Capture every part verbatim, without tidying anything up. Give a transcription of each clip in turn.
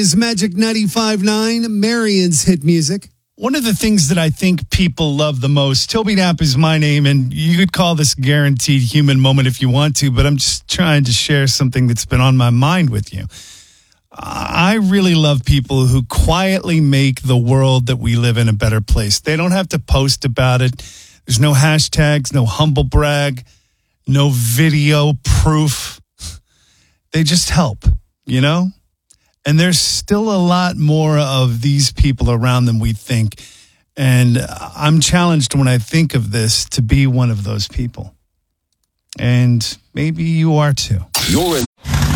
Is Magic ninety-five point nine, Marion's hit music. One of the things that I think people love the most, Toby Knapp is my name, and you could call this guaranteed human moment if you want to, but I'm just trying to share something that's been on my mind with you. I really love people who quietly make the world that we live in a better place. They don't have to post about it. There's no hashtags, no humble brag, no video proof. They just help, you know? And there's still a lot more of these people around than we think. And I'm challenged when I think of this to be one of those people. And maybe you are too. You're in.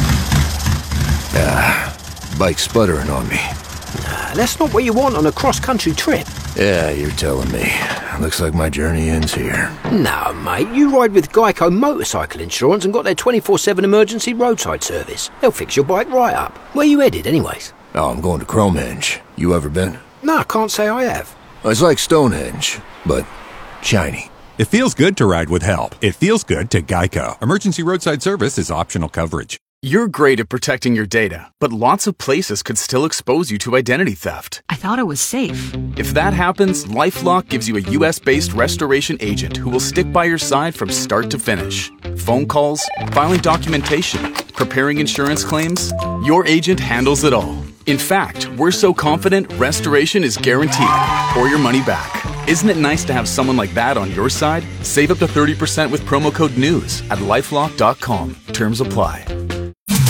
Ah, bike sputtering on me. Nah, that's not what you want on a cross-country trip. Yeah, you're telling me. Looks like my journey ends here. No, mate, you ride with Geico Motorcycle Insurance and got their twenty-four seven emergency roadside service. They'll fix your bike right up. Where you headed, anyways? Oh, I'm going to Cromehenge. You ever been? No, I can't say I have. It's like Stonehenge, but shiny. It feels good to ride with help. It feels good to Geico. Emergency roadside service is optional coverage. You're great at protecting your data, but lots of places could still expose you to identity theft. I thought it was safe. If that happens, LifeLock gives you a U S-based restoration agent who will stick by your side from start to finish. Phone calls, filing documentation, preparing insurance claims, your agent handles it all. In fact, we're so confident restoration is guaranteed or your money back. Isn't it nice to have someone like that on your side? Save up to thirty percent with promo code NEWS at lifelock dot com. Terms apply.